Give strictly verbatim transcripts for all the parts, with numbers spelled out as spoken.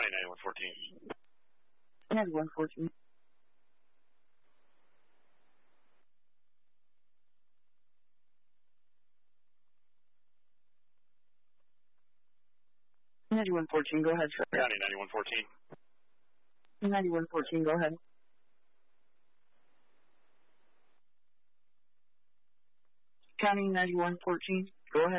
County ninety-one fourteen. ninety-one fourteen. ninety-one fourteen, go ahead, sir. County ninety-one fourteen. ninety-one fourteen, go ahead. County ninety-one fourteen, go ahead.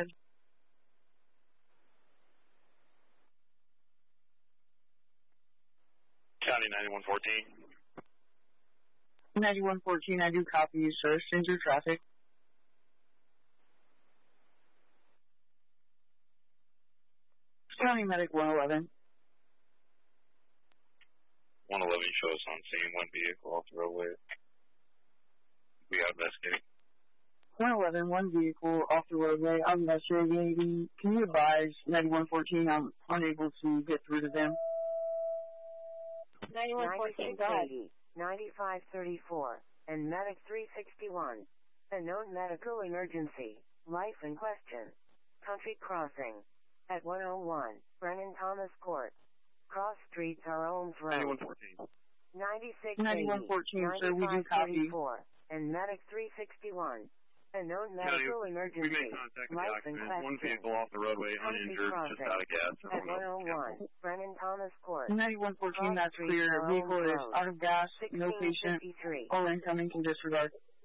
County ninety-one fourteen. ninety-one fourteen, I do copy you, sir. Send your traffic. County Medic one eleven. one eleven shows on scene, one vehicle off the roadway. We are investigating. one eleven, one vehicle off the roadway. I'm investigating. Can you advise ninety-one fourteen? I'm unable to get through to them. ninety-one fourteen, go ahead. ninety-five thirty-four, and Medic three sixty-one. A known medical emergency. Life in question. Country crossing. At one oh one, Brennan Thomas Court. Cross Street, Tarons Road. ninety-one fourteen. ninety-six ninety-one fourteen, sir, we do copy. And Medic three sixty-one. A known County, medical we emergency. made contact with the Life in occupant. One question. vehicle off the roadway, Country uninjured, just crossing. out of gas. At one oh one, Brennan Thomas Court. ninety-one fourteen, Cross that's Street, clear. Tarons Vehicle is Road. out of gas, no patient. sixteen fifty-three. All incoming can disregard.